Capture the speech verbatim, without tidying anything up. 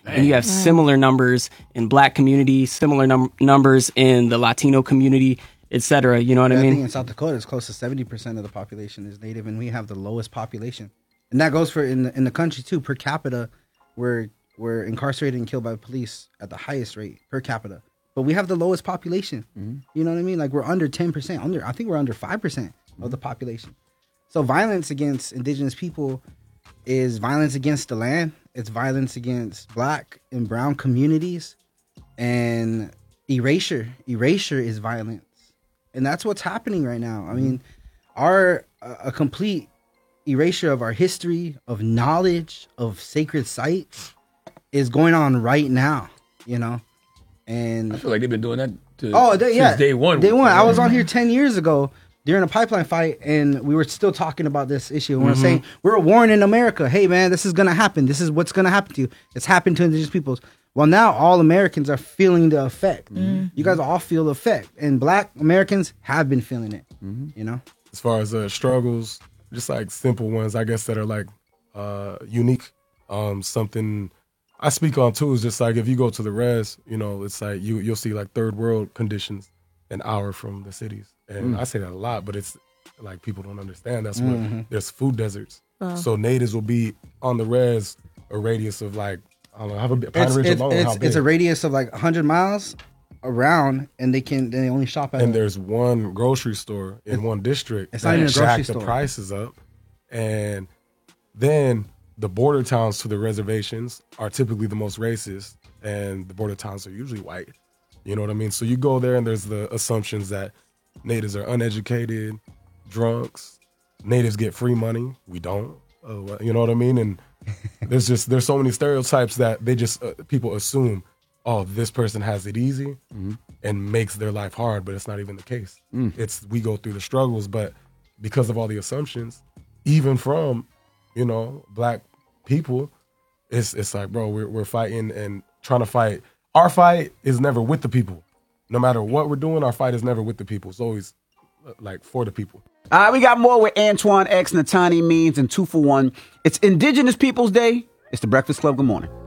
and you have Mm. similar numbers in Black community, similar num- numbers in the Latino community, et cetera. You know what Yeah, I I mean? think in South Dakota, it's close to seventy percent of the population is Native, and we have the lowest population. And that goes for in the, in the country, too. Per capita, we're, we're incarcerated and killed by police at the highest rate per capita. But we have the lowest population. Mm-hmm. You know what I mean? Like, we're under ten percent. Under, I think we're under five percent mm-hmm. of the population. So violence against indigenous people is violence against the land. It's violence against Black and brown communities. And erasure. Erasure is violence. And that's what's happening right now. I mean, our uh, a complete erasure of our history, of knowledge, of sacred sites is going on right now, you know? And I feel like they've been doing that to, oh, they, since yeah. day one. Day one. I was on here ten years ago during a pipeline fight, and we were still talking about this issue. And we were Mm-hmm. saying, we're warning America, hey, man, this is going to happen. This is what's going to happen to you. It's happened to indigenous peoples. Well, now all Americans are feeling the effect. Mm-hmm. You guys all feel the effect. And Black Americans have been feeling it, mm-hmm. you know? As far as uh, struggles, just like simple ones, I guess, that are like uh, unique. Um, something I speak on too is just like if you go to the res, you know, it's like you, you'll see like third world conditions an hour from the cities. And mm. I say that a lot, but it's like people don't understand. That's mm-hmm. what there's food deserts. Uh. So natives will be on the res a radius of like, I don't know, have a Pine it's, Ridge it's, alone. It's, how big? it's a radius of like one hundred miles around, and they can they only shop at. And a, there's one grocery store in it, one district it's that not even a grocery jack store. the prices up, and then the border towns to the reservations are typically the most racist, and the border towns are usually white. You know what I mean? So you go there, and there's the assumptions that natives are uneducated, drunks. Natives get free money. We don't. Uh, you know what I mean? And there's just there's so many stereotypes that they just uh, people assume, oh, this person has it easy mm-hmm. and makes their life hard, but it's not even the case. Mm. It's we go through the struggles, but because of all the assumptions, even from you know Black people, it's it's like, bro, we're we're fighting and trying to fight. Our fight is never with the people. No matter what we're doing, our fight is never with the people. It's always like for the people. All right, we got more with Antoine X, Natani Means, and Two for One. It's Indigenous Peoples Day. It's the Breakfast Club. Good morning.